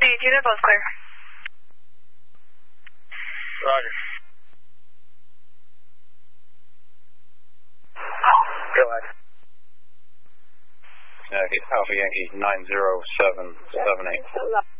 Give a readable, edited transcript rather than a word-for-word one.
unit, both clear. Roger. Go ahead. Alpha Yankee 90778.